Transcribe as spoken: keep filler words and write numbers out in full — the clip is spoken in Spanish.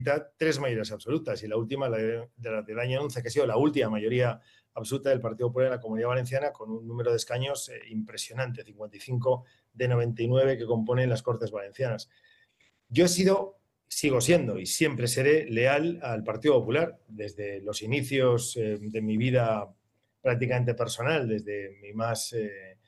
tres mayorías absolutas, y la última, la de, de la del año once, que ha sido la última mayoría absoluta del Partido Popular en la Comunidad Valenciana, con un número de escaños eh, impresionante, cincuenta y cinco de noventa y nueve que componen las Cortes Valencianas. Yo he sido, sigo siendo y siempre seré leal al Partido Popular desde los inicios eh, de mi vida prácticamente personal, desde mi más... Eh,